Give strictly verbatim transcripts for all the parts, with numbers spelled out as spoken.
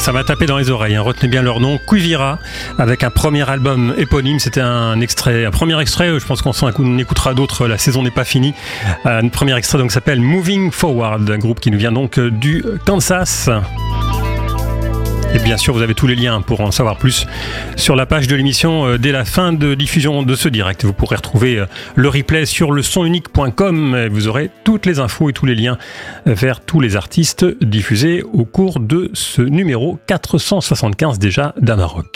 ça va taper dans les oreilles, hein. Retenez bien leur nom, Quivira, avec un premier album éponyme. C'était un extrait, un premier extrait. Je pense qu'on s'en écoutera d'autres. La saison n'est pas finie. Un premier extrait donc s'appelle Moving Forward, un groupe qui nous vient donc du Kansas. Et bien sûr, vous avez tous les liens pour en savoir plus sur la page de l'émission euh, dès la fin de diffusion de ce direct. Vous pourrez retrouver euh, le replay sur le son unique point com. Et vous aurez toutes les infos et tous les liens vers tous les artistes diffusés au cours de ce numéro quatre cent soixante-quinze déjà d'Amarok.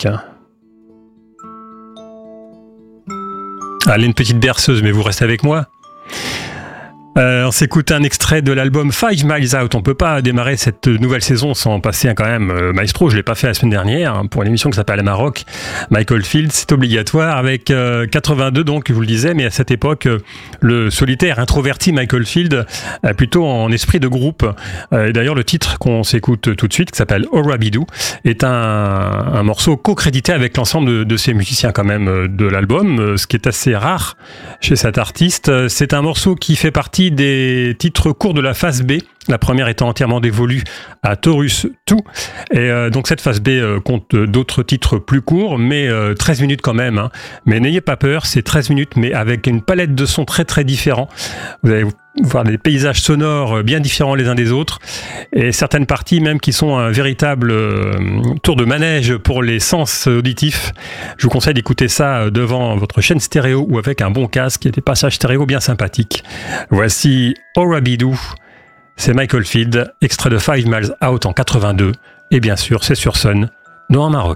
Allez, une petite berceuse, mais vous restez avec moi. Euh, on s'écoute un extrait de l'album Five Miles Out. On peut pas démarrer cette nouvelle saison sans passer quand même euh, Maestro. Je l'ai pas fait la semaine dernière hein, pour une émission qui s'appelle Amarok. Michael Field, c'est obligatoire avec euh, quatre-vingt-deux donc, je vous le disais, mais à cette époque, euh, le solitaire introverti Michael Field, euh, plutôt en esprit de groupe. Euh, et d'ailleurs, le titre qu'on s'écoute tout de suite, qui s'appelle Orabidoo, est un, un morceau co-crédité avec l'ensemble de, de ces musiciens quand même euh, de l'album, euh, ce qui est assez rare chez cet artiste. C'est un morceau qui fait partie des titres courts de la phase B, la première étant entièrement dévolue à Taurus deux. Et euh, donc cette phase B euh, compte d'autres titres plus courts, mais euh, treize minutes quand même. Hein. Mais n'ayez pas peur, c'est treize minutes, mais avec une palette de sons très très différents. Vous allez voir des paysages sonores bien différents les uns des autres, et certaines parties même qui sont un véritable euh, tour de manège pour les sens auditifs. Je vous conseille d'écouter ça devant votre chaîne stéréo ou avec un bon casque et des passages stéréo bien sympathiques. Voici Orabidoo, c'est Michael Field, extrait de Five Miles Out en quatre-vingt-deux, et bien sûr c'est sur Sun, dans Amarok.